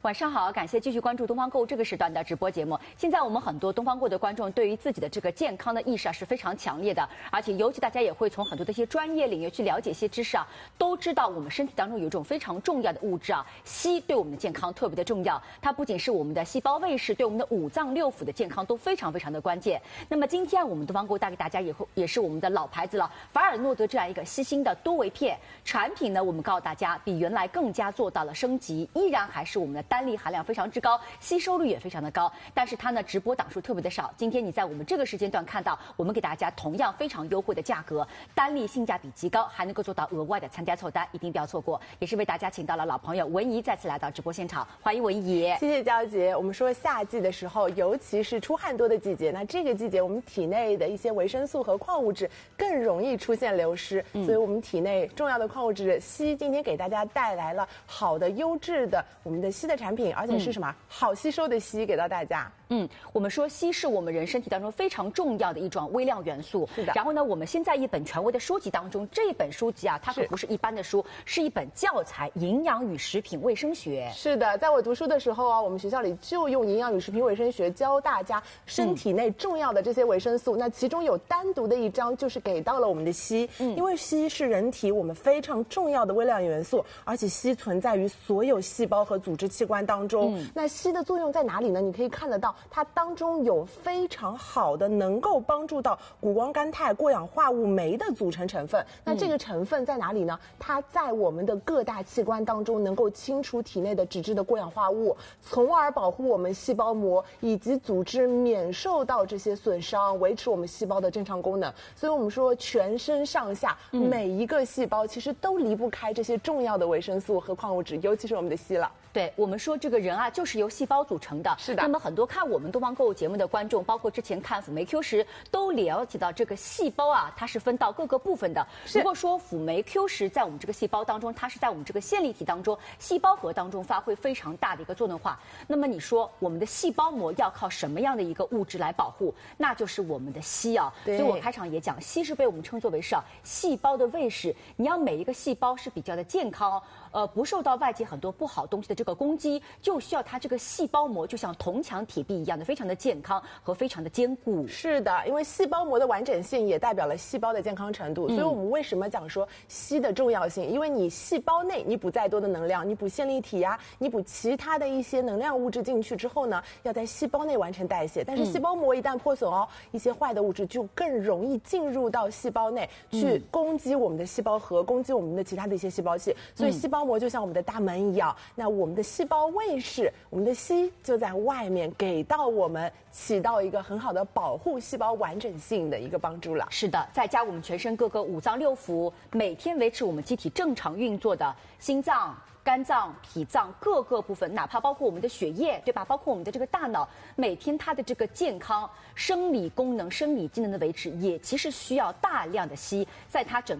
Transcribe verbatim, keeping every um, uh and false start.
晚上好，感谢继续关注东方购这个时段的直播节目。现在我们很多东方购的观众对于自己的这个健康的意识啊是非常强烈的，而且尤其大家也会从很多的一些专业领域去了解一些知识啊，都知道我们身体当中有一种非常重要的物质啊，硒对我们的健康特别的重要。它不仅是我们的细胞卫士，对我们的五脏六腑的健康都非常非常的关键。那么今天我们东方购带给大家也会也是我们的老牌子了，法尔诺德这样一个硒锌的多维片产品呢，我们告诉大家比原来更加做到了升级，依然还是我们的单粒含量非常之高，吸收率也非常的高，但是它呢直播档数特别的少。今天你在我们这个时间段看到，我们给大家同样非常优惠的价格，单粒性价比极高，还能够做到额外的参加凑单，一定不要错过。也是为大家请到了老朋友文怡再次来到直播现场，欢迎文怡。 谢谢娇姐。我们说夏季的时候，尤其是出汗多的季节，那这个季节我们体内的一些维生素和矿物质更容易出现流失，嗯、所以我们体内重要的矿物质硒，今天给大家带来了好的优质的我们的硒的产品，而且是什么、嗯、好吸收的硒给到大家。 嗯，我们说硒是我们人身体当中非常重要的一种微量元素。 是的。 然后呢，我们现在一本权威的书籍当中，这一本书籍啊，它可不是一般的书，是一本教材《营养与食品卫生学》。 是的，在我读书的时候啊，我们学校里就用营养与食品卫生学教大家身体内重要的这些维生素。嗯、那其中有单独的一章就是给到了我们的硒，嗯、因为硒是人体我们非常重要的微量元素，而且硒存在于所有细胞和组织器官当中。嗯、那硒的作用在哪里呢？你可以看得到。它当中有非常好的能够帮助到谷胱甘肽过氧化物酶的组成成分。那这个成分在哪里呢？它在我们的各大器官当中能够清除体内的脂质的过氧化物，从而保护我们细胞膜以及组织免受到这些损伤，维持我们细胞的正常功能。所以我们说全身上下、嗯、每一个细胞其实都离不开这些重要的维生素和矿物质，尤其是我们的硒了。 对，我们说这个人啊，就是由细胞组成的。 是的。 那么很多看我们东方购物节目的观众，包括之前看辅酶 Q 十，都了解到这个细胞啊，它是分到各个部分的。如果说辅酶 Q 十在我们这个细胞当中，它是在我们这个线粒体当中、细胞核当中发挥非常大的一个作用化。那么你说我们的细胞膜要靠什么样的一个物质来保护？那就是我们的硒啊。所以我开场也讲，硒是被我们称作为是啊细胞的卫士。你要每一个细胞是比较的健康，呃，不受到外界很多不好东西的这个攻击，就需要它这个细胞膜就像铜墙铁壁一样的，非常的健康和非常的坚固。 是的，因为细胞膜的完整性也代表了细胞的健康程度。嗯、所以我们为什么讲说硒的重要性？因为你细胞内你补再多的能量，你补线粒体呀、啊，你补其他的一些能量物质进去之后呢，要在细胞内完成代谢。但是细胞膜一旦破损哦，一些坏的物质就更容易进入到细胞内去攻击我们的细胞核，攻击我们的其他的一些细胞器。所以细胞膜就像我们的大门一样，那我们的细胞卫士，我们的硒就在外面给到我们，起到一个很好的保护细胞完整性的一个帮助了。 是的，再加我们全身各个五脏六腑每天维持我们机体正常运作的心脏、肝脏、脾脏各个部分，哪怕包括我们的血液，对吧？包括我们的这个大脑，每天它的这个健康、生理功能、生理机能的维持，也其实需要大量的硒，在它整